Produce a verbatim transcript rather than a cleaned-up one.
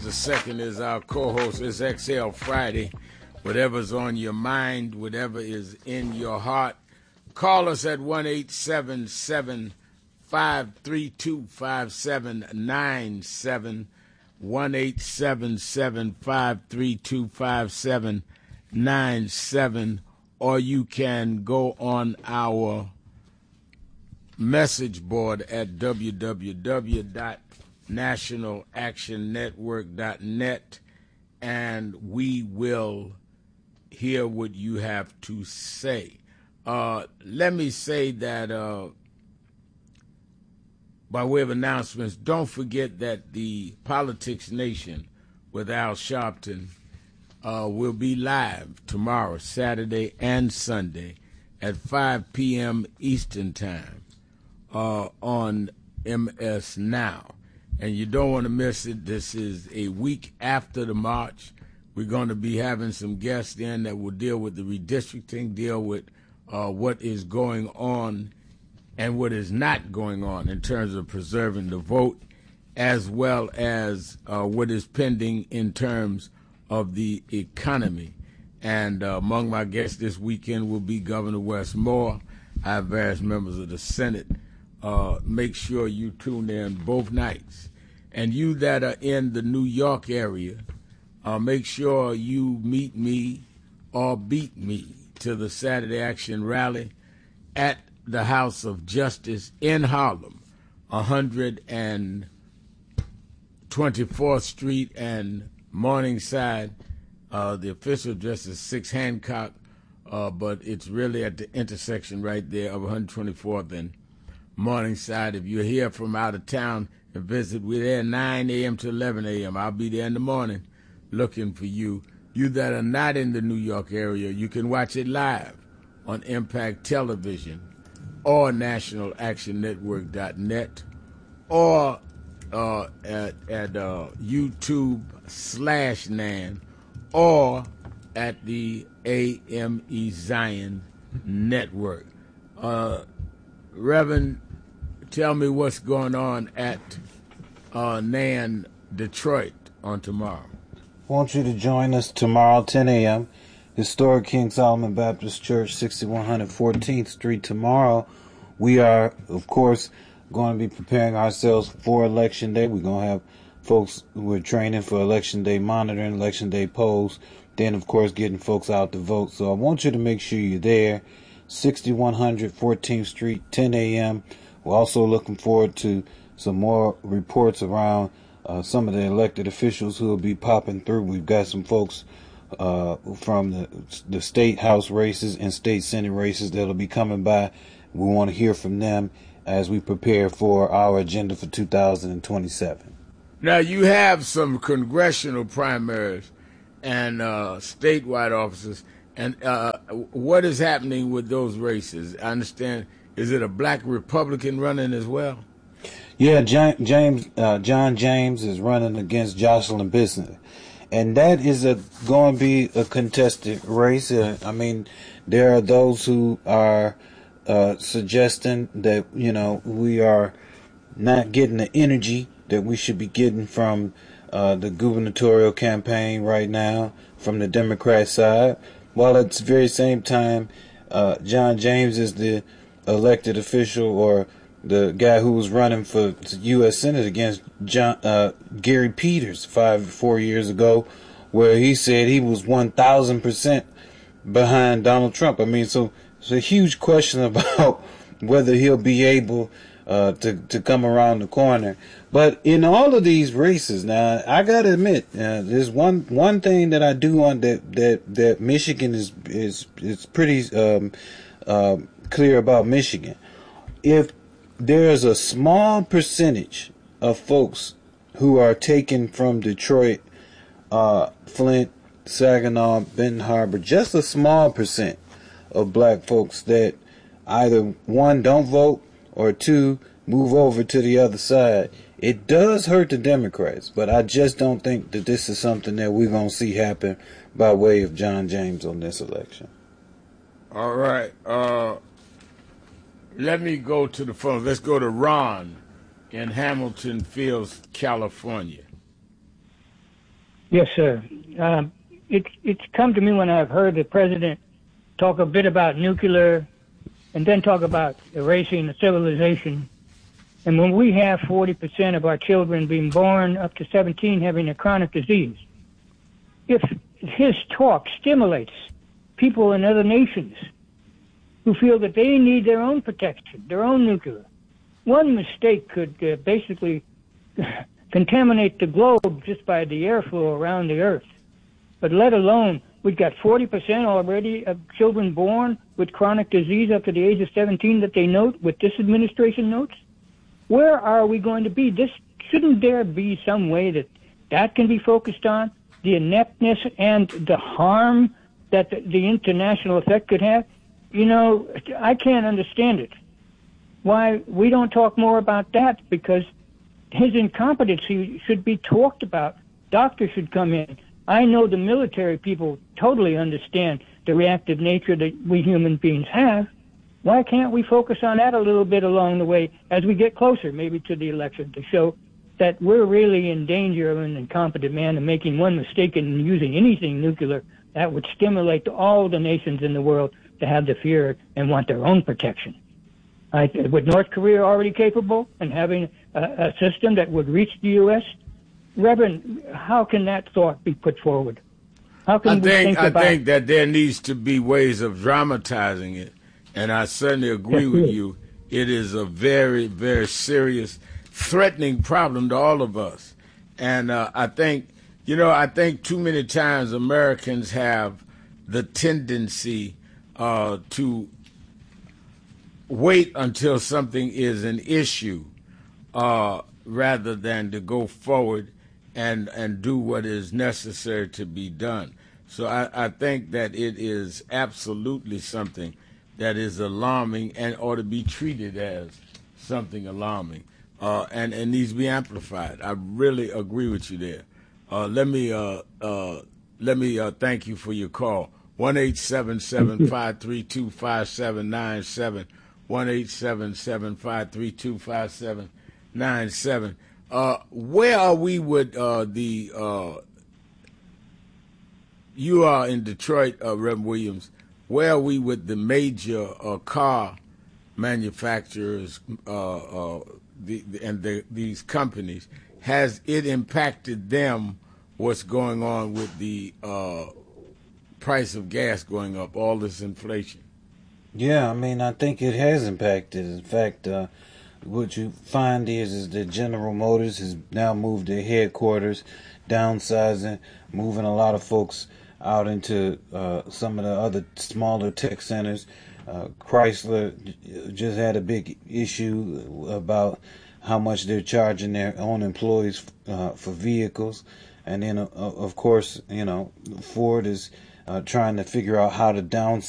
the second is our co-host. It's X L Friday. Whatever's on your mind, whatever is in your heart, call us at one eight seven seven, five three two, five seven nine seven, one eight seven seven, five three two, five seven nine seven, or you can go on our message board at w w w dot national action network dot net, and we will hear what you have to say. Uh, let me say that uh, by way of announcements, don't forget that the Politics Nation with Al Sharpton uh, will be live tomorrow, Saturday and Sunday at five p.m. Eastern Time uh, on M S Now. And you don't want to miss it. This is a week after the march. We're going to be having some guests in that will deal with the redistricting, deal with uh, what is going on and what is not going on in terms of preserving the vote, as well as uh, what is pending in terms of the economy. And uh, among my guests this weekend will be Governor Wes Moore. I have various members of the Senate. Uh, make sure you tune in both nights. And you that are in the New York area, uh, make sure you meet me or beat me to the Saturday Action Rally at the House of Justice in Harlem, one twenty-fourth Street and Morningside. Uh, the official address is six Hancock, uh, but it's really at the intersection right there of one twenty-fourth and Morningside. If you're here from out of town and visit, we're there nine a.m. to eleven a.m. I'll be there in the morning looking for you. You that are not in the New York area, you can watch it live on Impact Television or national action network dot net or uh, at, at uh, YouTube slash Nan or at the A M E Zion Network. Uh, Reverend, tell me what's going on at uh, Nan Detroit on tomorrow. I want you to join us tomorrow, ten a.m., Historic King Solomon Baptist Church, sixty-one fourteenth Street. Tomorrow, we are, of course, going to be preparing ourselves for Election Day. We're going to have folks who are training for Election Day monitoring, Election Day polls, then, of course, getting folks out to vote. So I want you to make sure you're there, sixty-one fourteenth Street, ten a.m. We're also looking forward to some more reports around uh, some of the elected officials who will be popping through. We've got some folks uh, from the, the state house races and state senate races that'll be coming by. We want to hear from them as we prepare for our agenda for two thousand twenty-seven. Now, you have some congressional primaries and uh, statewide offices. And uh, what is happening with those races? I understand, is it a black Republican running as well? Yeah, James, uh, John James is running against Jocelyn Bisnet. And that is a going to be a contested race. Uh, I mean, there are those who are uh, suggesting that, you know, we are not getting the energy that we should be getting from uh, the gubernatorial campaign right now from the Democrat side. While at the very same time, uh, John James is the elected official or the guy who was running for U S Senate against John, uh, Gary Peters five, four years ago, where he said he was one thousand percent behind Donald Trump. I mean, so it's a huge question about whether he'll be able uh, to, to come around the corner. But in all of these races, now, I got to admit, uh, there's one one thing that I do on that that, that Michigan is, is, is pretty um, uh, clear about Michigan. If there's a small percentage of folks who are taken from Detroit, uh, Flint, Saginaw, Benton Harbor, just a small percent of black folks that either, one, don't vote, or two, move over to the other side. It does hurt the Democrats, but I just don't think that this is something that we're going to see happen by way of John James on this election. All right. Uh, let me go to the phone. Let's go to Ron in Hamilton Fields, California. Yes, sir. Um, it's it's come to me when I've heard the president talk a bit about nuclear and then talk about erasing the civilization. And when we have forty percent of our children being born up to seventeen having a chronic disease, if his talk stimulates people in other nations who feel that they need their own protection, their own nuclear, one mistake could uh, basically contaminate the globe just by the airflow around the earth. But let alone, we've got forty percent already of children born with chronic disease up to the age of seventeen that they note, with this administration notes. Where are we going to be? This shouldn't there be some way that that can be focused on? The ineptness and the harm that the, the international effect could have? You know, I can't understand it. Why we don't talk more about that, because his incompetency should be talked about. Doctors should come in. I know the military people totally understand the reactive nature that we human beings have. Why can't we focus on that a little bit along the way as we get closer, maybe to the election, to show that we're really in danger of an incompetent man and making one mistake in using anything nuclear that would stimulate all the nations in the world to have the fear and want their own protection. I, with North Korea already capable and having a, a system that would reach the U S, Reverend, how can that thought be put forward? How can I we think, think I about think that there needs to be ways of dramatizing it, and I certainly agree Yes, with yes. you. It is a very, very serious, threatening problem to all of us. And uh, I think, you know, I think too many times Americans have the tendency uh, to wait until something is an issue uh, rather than to go forward and and do what is necessary to be done. So I, I think that it is absolutely something that is alarming and ought to be treated as something alarming uh, and, and needs to be amplified. I really agree with you there. Uh, let me uh, uh, let me uh, thank you for your call. one eight seven seven, five three two, five seven nine seven. one eight seven seven, five three two, five seven nine seven. Uh, where are we with uh, the, uh, you are in Detroit, uh, Reverend Williams, where are we with the major uh, car manufacturers uh, uh, the, the, and the, these companies? Has it impacted them, what's going on with the uh, price of gas going up, all this inflation? Yeah, I mean, I think it has impacted. In fact, uh, what you find is, is that General Motors has now moved their headquarters, downsizing, moving a lot of folks out into uh, some of the other smaller tech centers. Uh, Chrysler just had a big issue about how much they're charging their own employees uh, for vehicles. And then, uh, of course, you know, Ford is uh, trying to figure out how to downsize